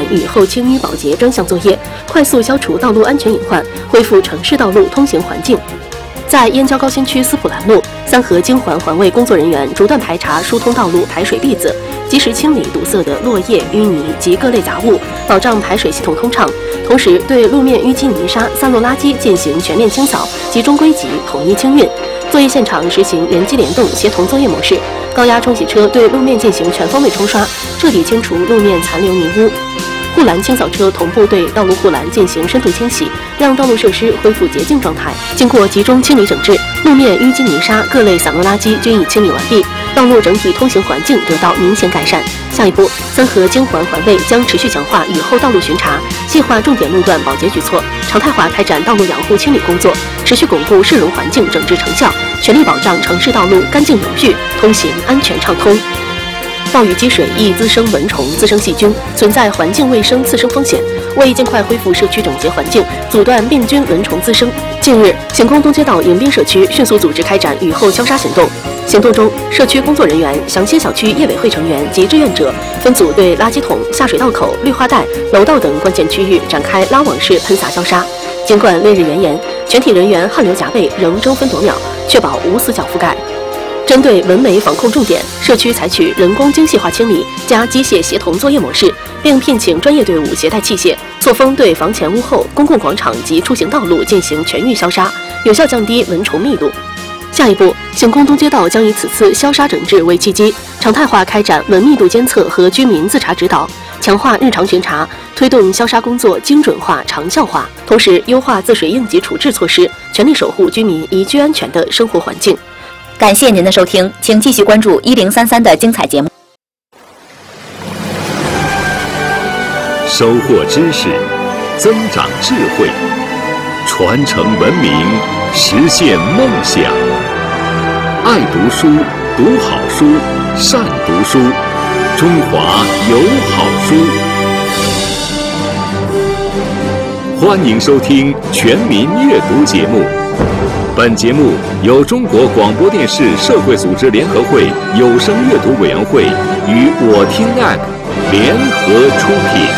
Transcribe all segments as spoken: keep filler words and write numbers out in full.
与后清淤保洁专项作业，快速消除道路安全隐患，恢复城市道路通行环境。在燕郊高新区斯普兰路，三河京环环卫工作人员逐段排查疏通道路排水篦子，及时清理堵塞的落叶、淤泥及各类杂物，保障排水系统通畅。同时，对路面淤积泥沙、散落垃圾进行全面清扫，集中归集，统一清运。作业现场实行人机联动协同作业模式，高压冲洗车对路面进行全方位冲刷，彻底清除路面残留泥污。护栏清扫车同步对道路护栏进行深度清洗，让道路设施恢复洁净状态。经过集中清理整治，路面淤积泥沙、各类散落垃圾均已清理完毕，道路整体通行环境得到明显改善。下一步，三河京环环卫将持续强化雨后道路巡查，细化重点路段保洁举措，常态化开展道路养护清理工作，持续巩固市容环境整治成效，全力保障城市道路干净有序，通行安全畅通。暴雨积水易滋生蚊虫、滋生细菌，存在环境卫生次生风险。为尽快恢复社区整洁环境，阻断病菌蚊虫滋生，近日，行宫东街道迎宾社区迅速组织开展雨后消杀行动。行动中，社区工作人员、祥兴小区业委会成员及志愿者分组对垃圾桶、下水道口、绿化带、楼道等关键区域展开拉网式喷洒消杀。尽管烈日炎炎，全体人员汗流浃背，仍争分夺秒，确保无死角覆盖。针对蚊媒防控重点，社区采取人工精细化清理加机械协同作业模式，并聘请专业队伍携带器械，错峰对房前屋后、公共广场及出行道路进行全域消杀，有效降低蚊虫密度。下一步，行宫东街道将以此次消杀整治为契机，常态化开展蚊密度监测和居民自查指导，强化日常巡查，推动消杀工作精准化、长效化，同时优化自水应急处置措施，全力守护居民宜居安全的生活环境。 感谢您的收听，请继续关注一零三三的精彩节目。 收获知识，增长智慧，传承文明，实现梦想。爱读书，读好书，善读书，中华有好书。欢迎收听全民阅读节目。本节目由中国广播电视社会组织联合会有声阅读委员会与我听 A P P 联合出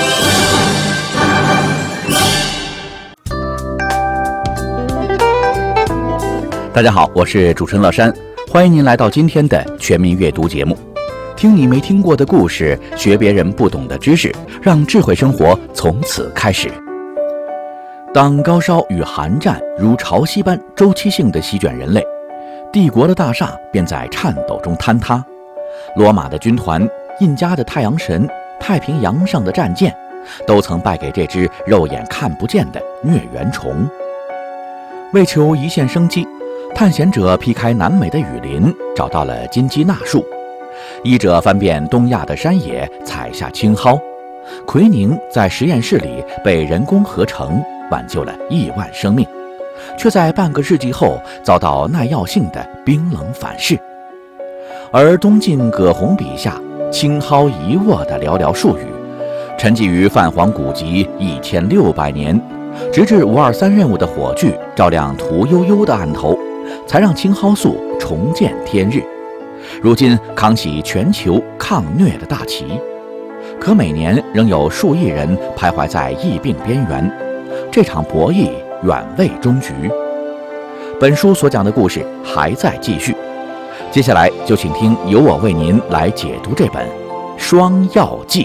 品。大家好，我是主持人乐山，欢迎您来到今天的全民阅读节目。听你没听过的故事，学别人不懂的知识，让智慧生活从此开始。当高烧与寒战如潮汐般周期性地席卷人类，帝国的大厦便在颤抖中坍塌。罗马的军团、印加的太阳神、太平洋上的战舰，都曾败给这只肉眼看不见的疟原虫。为求一线生机，探险者劈开南美的雨林，找到了金鸡纳树；医者翻遍东亚的山野，采下青蒿。奎宁在实验室里被人工合成，挽救了亿万生命，却在半个世纪后遭到耐药性的冰冷反噬。而东晋葛洪笔下青蒿一握的寥寥数语，沉寂于泛黄古籍一千六百年，直至五二三任务的火炬照亮屠呦呦的案头，才让青蒿素重见天日。如今扛起全球抗疟的大旗，可每年仍有数亿人徘徊在疫病边缘，这场博弈远未终局。本书所讲的故事还在继续，接下来就请听由我为您来解读这本《双药记》。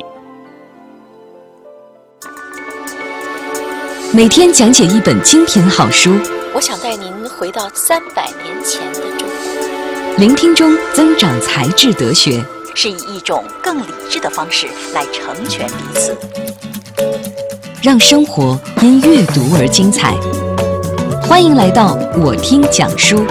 每天讲解一本精品好书， 我想带您回到三百年前的中国， 聆听中增长才智德学， 是以一种更理智的方式来成全彼此， 让生活因阅读而精彩。欢迎来到我听讲书。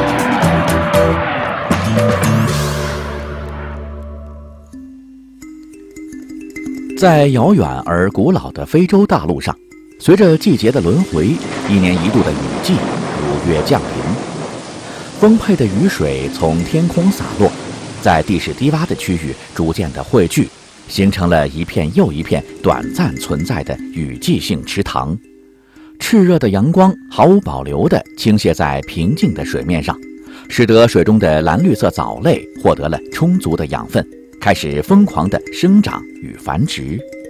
在遥远而古老的非洲大陆上，随着季节的轮回，一年一度的雨季如约降临。丰沛的雨水从天空洒落，在地势低洼的区域逐渐的汇聚，形成了一片又一片短暂存在的雨季性池塘。炽热的阳光毫无保留地倾泻在平静的水面上，使得水中的蓝绿色藻类获得了充足的养分，开始疯狂的生长与繁殖。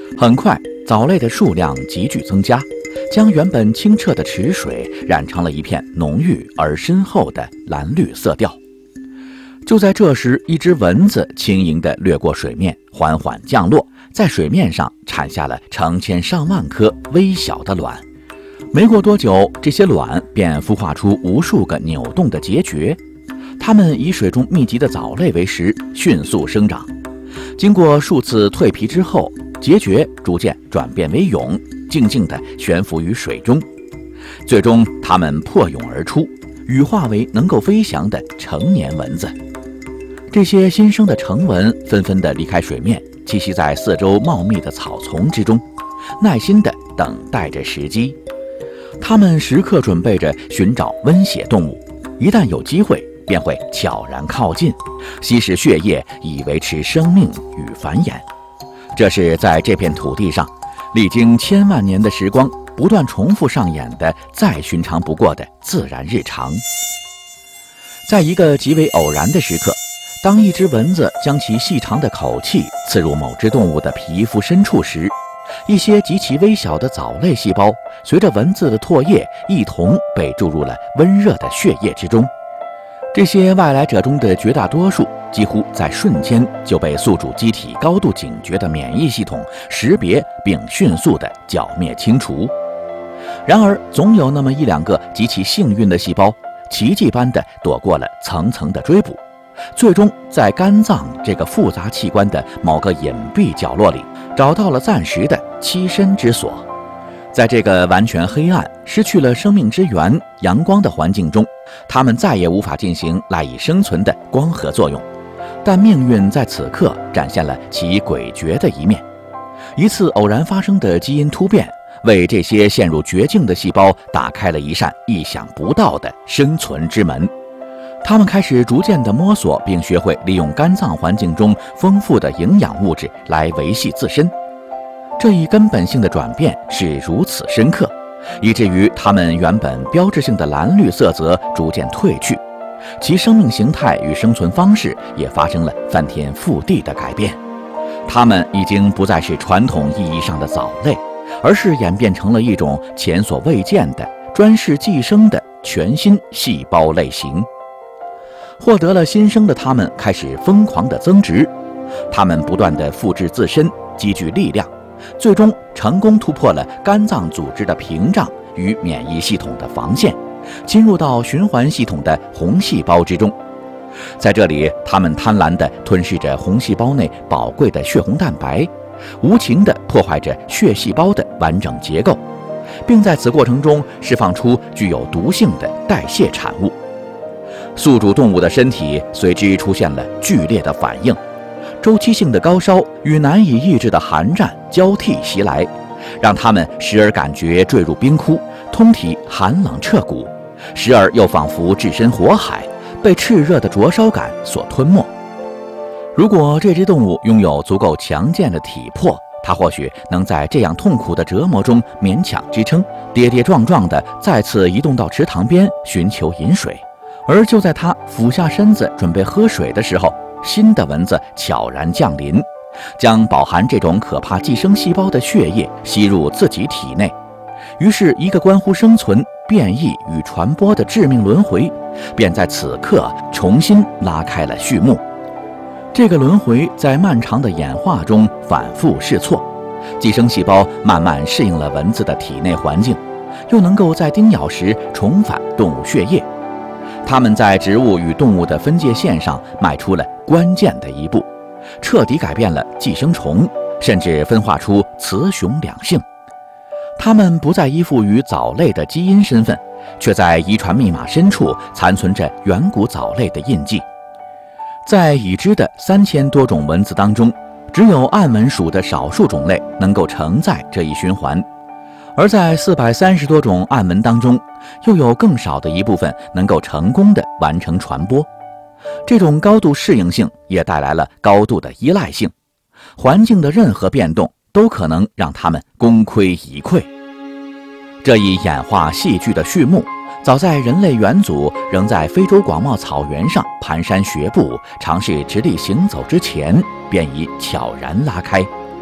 很快，藻类的数量急剧增加，将原本清澈的池水染成了一片浓郁而深厚的蓝绿色调。就在这时，一只蚊子轻盈地掠过水面，缓缓降落，在水面上产下了成千上万颗微小的卵。没过多久，这些卵便孵化出无数个扭动的孑孓，它们以水中密集的藻类为食，迅速生长。经过数次蜕皮之后，孑孓逐渐转变为蛹，静静地悬浮于水中。最终，它们破蛹而出，羽化为能够飞翔的成年蚊子。这些新生的成蚊纷纷地离开水面，栖息在四周茂密的草丛之中，耐心地等待着时机。它们时刻准备着寻找温血动物，一旦有机会，便会悄然靠近，吸食血液以维持生命与繁衍。这是在这片土地上历经千万年的时光不断重复上演的再寻常不过的自然日常。在一个极为偶然的时刻，当一只蚊子将其细长的口气刺入某只动物的皮肤深处时，一些极其微小的藻类细胞随着蚊子的唾液一同被注入了温热的血液之中。这些外来者中的绝大多数几乎在瞬间就被宿主机体高度警觉的免疫系统识别并迅速地剿灭清除。然而，总有那么一两个极其幸运的细胞，奇迹般地躲过了层层的追捕，最终在肝脏这个复杂器官的某个隐蔽角落里找到了暂时的栖身之所。在这个完全黑暗、失去了生命之源阳光的环境中，它们再也无法进行赖以生存的光合作用。但命运在此刻展现了其诡谲的一面。一次偶然发生的基因突变，为这些陷入绝境的细胞打开了一扇意想不到的生存之门。它们开始逐渐地摸索并学会利用肝脏环境中丰富的营养物质来维系自身。这一根本性的转变是如此深刻，以至于它们原本标志性的蓝绿色泽逐渐褪去，其生命形态与生存方式也发生了翻天覆地的改变。它们已经不再是传统意义上的藻类，而是演变成了一种前所未见的专事寄生的全新细胞类型。获得了新生的它们开始疯狂地增殖，它们不断地复制自身，积聚力量，最终成功突破了肝脏组织的屏障与免疫系统的防线，侵入到循环系统的红细胞之中。在这里，它们贪婪地吞噬着红细胞内宝贵的血红蛋白，无情地破坏着血细胞的完整结构，并在此过程中释放出具有毒性的代谢产物。宿主动物的身体随之出现了剧烈的反应，周期性的高烧与难以抑制的寒战交替袭来，让它们时而感觉坠入冰窟，通体寒冷彻骨，时而又仿佛置身火海，被炽热的灼烧感所吞没。如果这只动物拥有足够强健的体魄，它或许能在这样痛苦的折磨中勉强支撑，跌跌撞撞地再次移动到池塘边寻求饮水。而就在它俯下身子准备喝水的时候，新的蚊子悄然降临，将饱含这种可怕寄生细胞的血液吸入自己体内。于是，一个关乎生存、变异与传播的致命轮回便在此刻重新拉开了序幕。这个轮回在漫长的演化中反复试错，寄生细胞慢慢适应了蚊子的体内环境，又能够在叮咬时重返动物血液。它们在植物与动物的分界线上迈出了关键的一步，彻底改变了寄生虫，甚至分化出雌雄两性。它们不再依附于藻类的基因身份，却在遗传密码深处残存着远古藻类的印记。在已知的三千多种蚊子当中，只有暗蚊属的少数种类能够承载这一循环，而在四百三十多种暗蚊当中，又有更少的一部分能够成功地完成传播。这种高度适应性也带来了高度的依赖性，环境的任何变动都可能让它们功亏一篑。这一演化戏剧的序幕，早在人类远祖仍在非洲广袤草原上蹒跚学步，尝试直立行走之前，便已悄然拉开。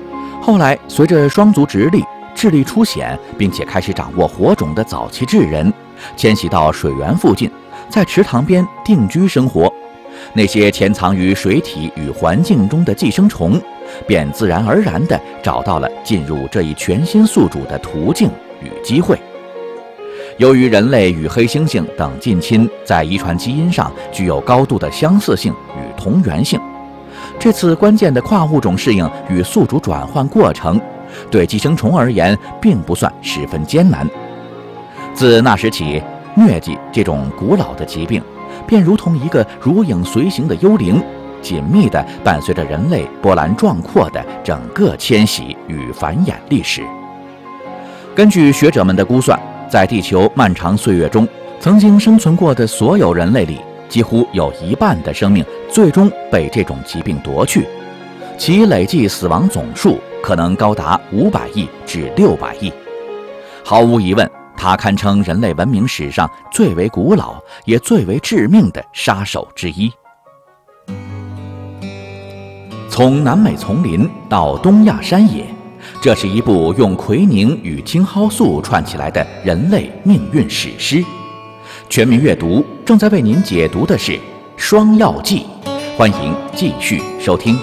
后来随着双足直立、智力出显，并且开始掌握火种的早期智人，迁徙到水源附近，在池塘边定居生活。那些潜藏于水体与环境中的寄生虫，便自然而然地找到了进入这一全新宿主的途径与机会。由于人类与黑猩猩等近亲在遗传基因上具有高度的相似性与同源性，这次关键的跨物种适应与宿主转换过程，对寄生虫而言并不算十分艰难。自那时起，疟疾这种古老的疾病便如同一个如影随形的幽灵，紧密地伴随着人类波澜壮阔的整个迁徙与繁衍历史。根据学者们的估算，在地球漫长岁月中，曾经生存过的所有人类里，几乎有一半的生命最终被这种疾病夺去，其累计死亡总数可能高达五百亿至六百亿。毫无疑问，它堪称人类文明史上最为古老也最为致命的杀手之一。从南美丛林到东亚山野，这是一部用奎宁与青蒿素串起来的人类命运史诗。全民阅读正在为您解读的是《双药记》，欢迎继续收听。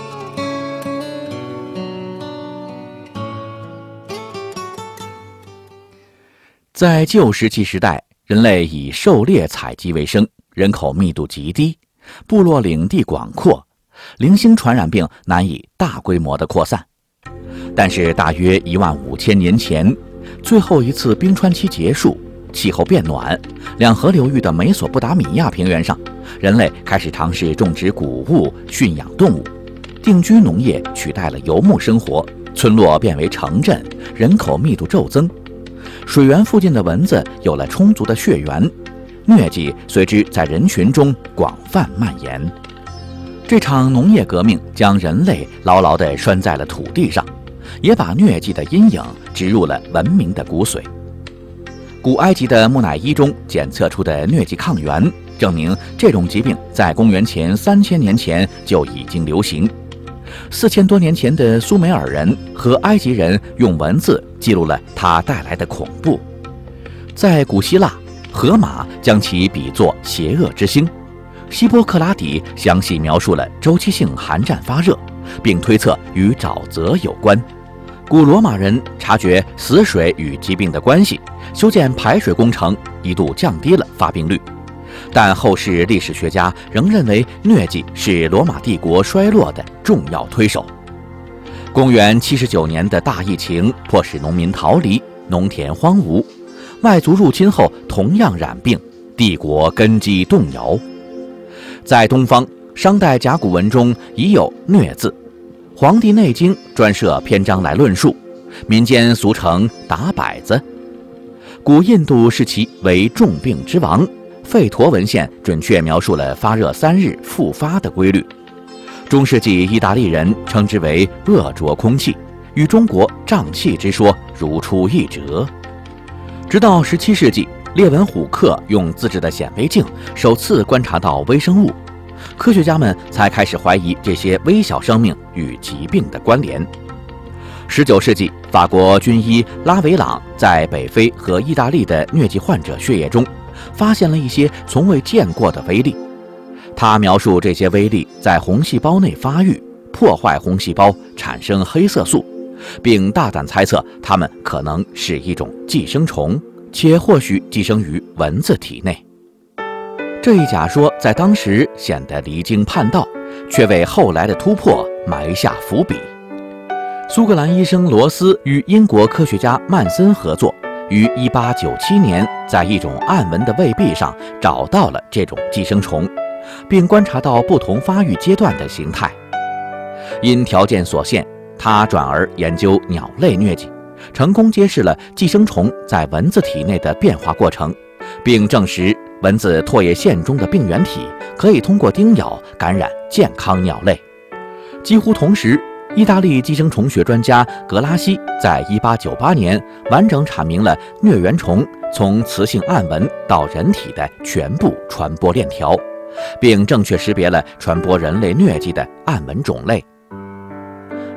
在旧石器时代，人类以狩猎采集为生，人口密度极低，部落领地广阔，零星传染病难以大规模的扩散。但是大约一万五千年前，最后一次冰川期结束，气候变暖，两河流域的美索不达米亚平原上，人类开始尝试种植谷物、驯养动物，定居农业取代了游牧生活，村落变为城镇，人口密度骤增。水源附近的蚊子有了充足的血源，疟疾随之在人群中广泛蔓延。这场农业革命将人类牢牢地拴在了土地上，也把疟疾的阴影植入了文明的骨髓。古埃及的木乃伊中检测出的疟疾抗原，证明这种疾病在公元前三千年前就已经流行。四千多年前的苏美尔人和埃及人用文字记录了它带来的恐怖。在古希腊，荷马将其比作邪恶之星，希波克拉底详细描述了周期性寒战发热，并推测与沼泽有关。古罗马人察觉死水与疾病的关系，修建排水工程，一度降低了发病率。但后世历史学家仍认为疟疾是罗马帝国衰落的重要推手。公元七十九年的大疫情迫使农民逃离，农田荒芜，外族入侵后同样染病，帝国根基动摇。在东方，商代甲骨文中已有疟字，《黄帝内经》专设篇章来论述，民间俗称打摆子。古印度视其为重病之王，吠陀文献准确描述了发热三日复发的规律。中世纪意大利人称之为恶浊空气，与中国瘴气之说如出一辙。直到十七世纪，列文虎克用自制的显微镜首次观察到微生物，科学家们才开始怀疑这些微小生命与疾病的关联。十九世纪，法国军医拉维朗在北非和意大利的疟疾患者血液中发现了一些从未见过的微粒。他描述这些微粒在红细胞内发育，破坏红细胞，产生黑色素，并大胆猜测它们可能是一种寄生虫，且或许寄生于蚊子体内。这一假说在当时显得离经叛道，却为后来的突破埋下伏笔。苏格兰医生罗斯与英国科学家曼森合作，于一八九七年在一种暗纹的胃壁上找到了这种寄生虫，并观察到不同发育阶段的形态。因条件所限，他转而研究鸟类疟疾，成功揭示了寄生虫在蚊子体内的变化过程，并证实蚊子唾液腺中的病原体可以通过叮咬感染健康鸟类。几乎同时，意大利寄生虫学专家格拉西在一八九八年完整阐明了疟原虫从雌性暗纹到人体的全部传播链条，并正确识别了传播人类疟疾的暗纹种类。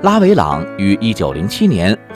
拉维朗于一九零七年